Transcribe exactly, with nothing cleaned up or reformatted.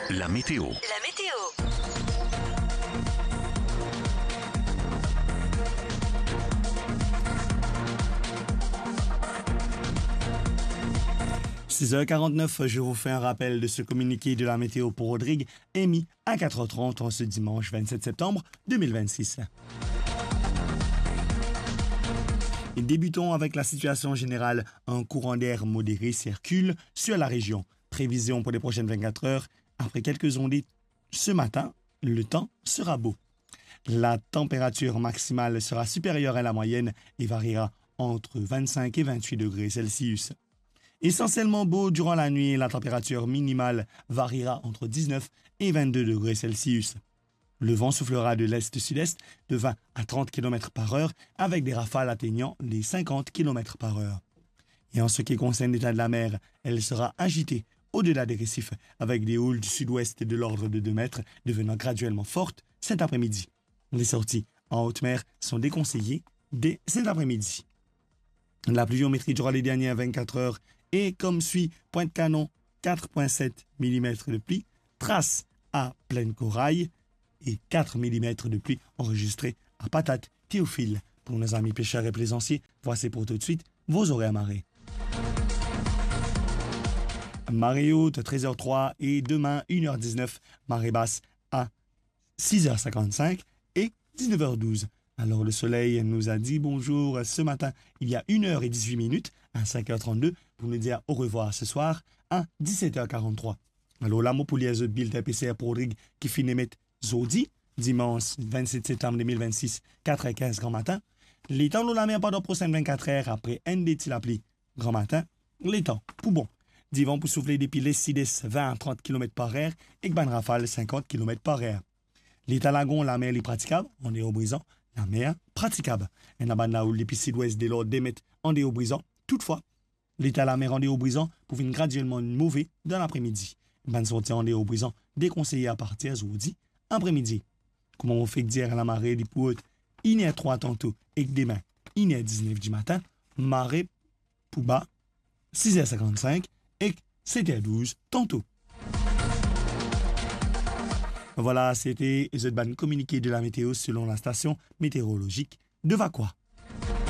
La météo. La météo. six heures quarante-neuf, je vous fais un rappel de ce communiqué de la météo pour Rodrigue, émis à quatre heures trente en ce dimanche vingt-sept septembre deux mille vingt-six. Et débutons avec la situation générale. Un courant d'air modéré circule sur la région. Prévision pour les prochaines vingt-quatre heures. Après quelques ondées ce matin, le temps sera beau. La température maximale sera supérieure à la moyenne et variera entre vingt-cinq et vingt-huit degrés Celsius. Essentiellement beau durant la nuit, la température minimale variera entre dix-neuf et vingt-deux degrés Celsius. Le vent soufflera de l'est-sud-est de vingt à trente kilomètres par heure avec des rafales atteignant les cinquante kilomètres par heure. Et en ce qui concerne l'état de la mer, elle sera agitée au-delà des récifs avec des houles du sud-ouest de l'ordre de deux mètres devenant graduellement fortes cet après-midi. Les sorties en haute mer sont déconseillées dès cet après-midi. La pluviométrie durant les dernières vingt-quatre heures est comme suit: Pointe-Canon, quatre virgule sept millimètres de pluie, Trace à Pleine Corail et quatre millimètres de pluie enregistrés à Patate, Théophile. Pour nos amis pêcheurs et plaisanciers, voici pour tout de suite vos horaires marées. Marée haute, treize heures trois et demain, une heure dix-neuf, marée basse à six heures cinquante-cinq et dix-neuf heures douze. Alors le soleil nous a dit bonjour ce matin, il y a une heure dix-huit minutes, à cinq heures trente-deux, pour nous dire au revoir ce soir à dix-sept heures quarante-trois. Alors la mot pour les autres billes P C R pour Rodrigue qui finit mettre Zodi, dimanche vingt-sept septembre deux mille vingt-six, quatre heures quinze grand matin. Les temps de la mer pendant les prochaines vingt-quatre heures après N D T l'appli grand matin. Les temps pour bon. Divan pour souffler depuis les sud vingt à trente kilomètres par heure et ban rafale cinquante kilomètres par heure. L'état lagon, la mer est praticable, on est au brisant. La mer praticable. Un aban la houle depuis sud-ouest de l'ordre des mètres en est au brisant. Toutefois, l'état la mer en est au brisant pour venir graduellement mauvais dans l'après-midi. Ban sortie en est au brisant déconseillé à partir d'aujourd'hui après-midi. Comment on fait dire à la marée du Pouot, il y a trois tantôt et que demain, il y a dix-neuf du matin, marée pour bas, six heures cinquante-cinq et sept heures douze tantôt. Voilà, c'était le ban communiqué de la météo selon la station météorologique de Vacois.